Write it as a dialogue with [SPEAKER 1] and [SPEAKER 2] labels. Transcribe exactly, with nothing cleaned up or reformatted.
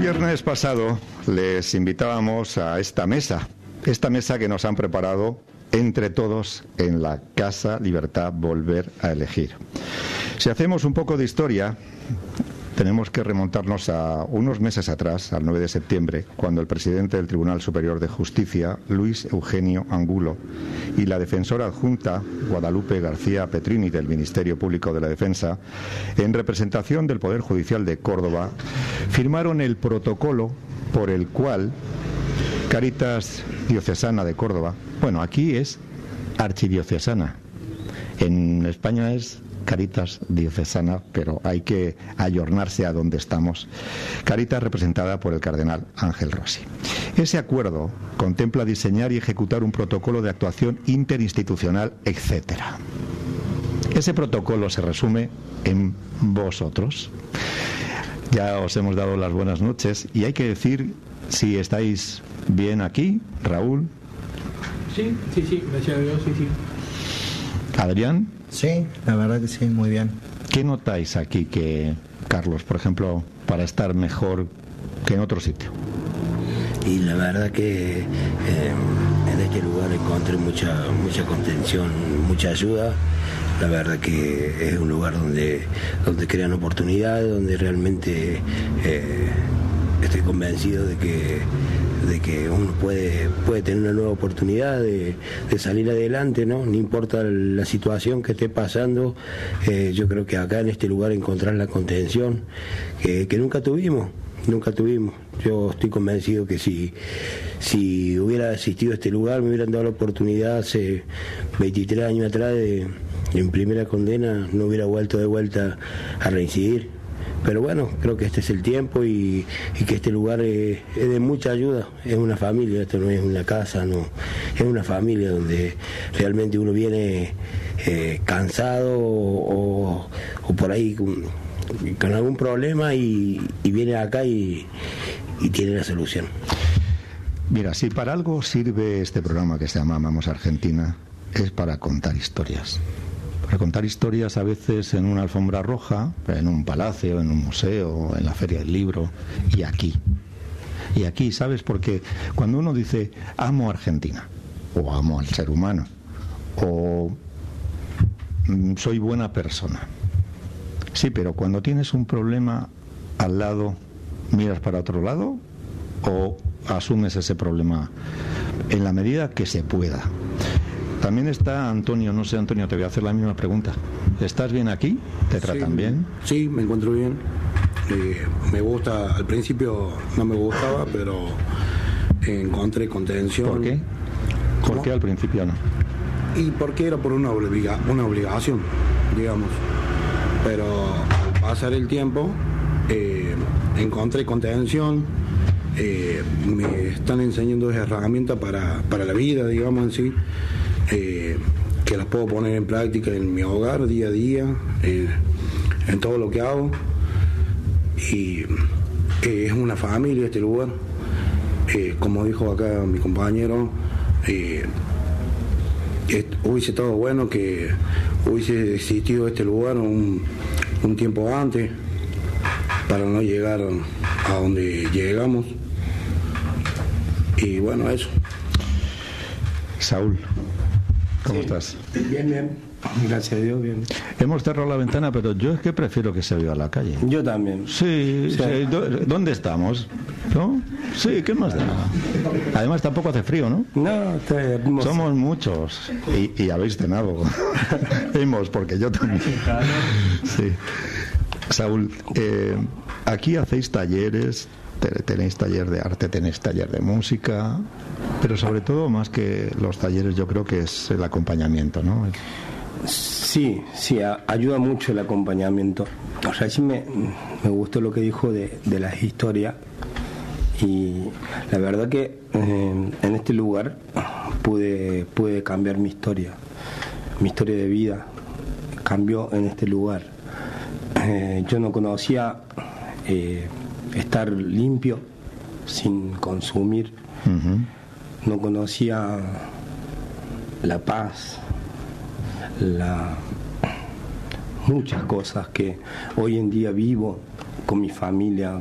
[SPEAKER 1] viernes pasado les invitábamos a esta mesa, esta mesa que nos han preparado entre todos en la Casa Libertad Volver a Elegir. Si hacemos un poco de historia, tenemos que remontarnos a unos meses atrás, al nueve de septiembre, cuando el presidente del Tribunal Superior de Justicia, Luis Eugenio Angulo, y la defensora adjunta, Guadalupe García Petrini, del Ministerio Público de la Defensa, en representación del Poder Judicial de Córdoba, firmaron el protocolo por el cual Cáritas Diocesana de Córdoba, bueno, aquí es archidiocesana, en España es Cáritas Diocesana, pero hay que ayornarse a donde estamos. Cáritas representada por el cardenal Ángel Rossi. Ese acuerdo contempla diseñar y ejecutar un protocolo de actuación interinstitucional, etcétera. Ese protocolo se resume en vosotros. Ya os hemos dado las buenas noches y hay que decir si estáis bien aquí, Raúl.
[SPEAKER 2] Sí, sí, sí, gracias a Dios, sí, sí.
[SPEAKER 1] Adrián.
[SPEAKER 3] Sí, la verdad que sí, muy bien.
[SPEAKER 1] ¿Qué notáis aquí que, Carlos, por ejemplo, para estar mejor que en otro sitio?
[SPEAKER 4] Y la verdad que eh, en este lugar encontré mucha mucha contención, mucha ayuda. La verdad que es un lugar donde, donde crean oportunidades, donde realmente eh, estoy convencido de que de que uno puede puede tener una nueva oportunidad de, de salir adelante, ¿no? No importa la situación que esté pasando, eh, yo creo que acá en este lugar encontrar la contención que, que nunca tuvimos, nunca tuvimos. Yo estoy convencido que si, si hubiera asistido a este lugar, me hubieran dado la oportunidad hace veintitrés años atrás de, en primera condena, no hubiera vuelto de vuelta a reincidir. Pero bueno, creo que este es el tiempo y, y que este lugar es, es de mucha ayuda. Es una familia, esto no es una casa, no, es una familia donde realmente uno viene eh, cansado o, o por ahí con, con algún problema y, y viene acá y, y tiene la solución.
[SPEAKER 1] Mira, si para algo sirve este programa que se llama Amamos Argentina, es para contar historias. Para contar historias a veces en una alfombra roja, en un palacio, en un museo, en la feria del libro, y aquí. Y aquí, ¿sabes? Porque cuando uno dice amo Argentina, o amo al ser humano, o mm, soy buena persona. Sí, pero cuando tienes un problema al lado, ¿miras para otro lado? ¿O asumes ese problema en la medida que se pueda? También está Antonio, no sé, Antonio, te voy a hacer la misma pregunta. ¿Estás bien aquí? ¿Te tratan
[SPEAKER 2] sí,
[SPEAKER 1] bien?
[SPEAKER 2] Sí, me encuentro bien. Eh, me gusta, al principio no me gustaba, pero encontré contención.
[SPEAKER 1] ¿Por qué? ¿Por
[SPEAKER 2] ¿Cómo?
[SPEAKER 1] qué al principio no?
[SPEAKER 2] Y porque era por una, obliga, una obligación, digamos. Pero al pasar el tiempo, eh, encontré contención. Eh, me están enseñando esa herramienta para, para la vida, digamos en sí. Eh, que las puedo poner en práctica en mi hogar día a día, eh, en todo lo que hago, y eh, es una familia este lugar. Eh, como dijo acá mi compañero, eh, es, hubiese estado bueno que hubiese existido este lugar un, un tiempo antes para no llegar a donde llegamos. Y bueno, eso.
[SPEAKER 1] Saúl, ¿cómo
[SPEAKER 5] sí.
[SPEAKER 1] estás?
[SPEAKER 5] Bien, bien. Gracias a Dios, bien.
[SPEAKER 1] Hemos cerrado la ventana, pero yo es que prefiero que se viva la calle.
[SPEAKER 5] Yo también.
[SPEAKER 1] Sí,
[SPEAKER 5] Sí.
[SPEAKER 1] sí. ¿Dónde estamos? ¿No? Sí, ¿qué más da? Además tampoco hace frío, ¿no?
[SPEAKER 5] No, está hermoso.
[SPEAKER 1] Somos muchos y, y habéis cenado. Hemos, porque yo también. Sí. Saúl, eh, aquí hacéis talleres, tenéis taller de arte, tenéis taller de música, pero sobre todo, más que los talleres, yo creo que es el acompañamiento, ¿no?
[SPEAKER 5] Sí, sí, a, ayuda mucho el acompañamiento. O sea, sí me, me gustó lo que dijo de, de las historias, y la verdad que eh, en este lugar pude, pude cambiar mi historia, mi historia de vida cambió en este lugar. Eh, yo no conocía eh, estar limpio sin consumir, uh-huh. No conocía la paz, la muchas cosas que hoy en día vivo con mi familia,